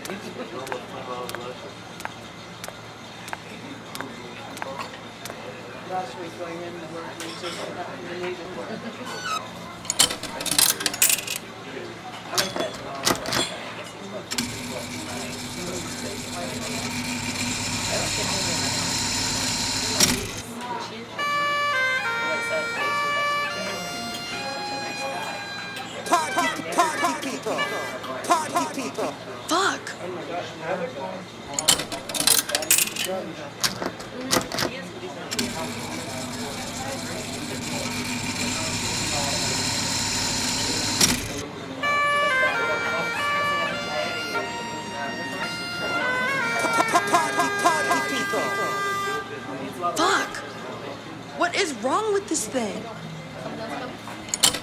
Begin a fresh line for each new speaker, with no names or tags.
Last week going in the work music and not in the meeting.
I like that. I guess he's supposed to be I don't get him in
Party people! Party people!
Fuck!
Oh my gosh, another one.
Fuck! What is wrong with this thing?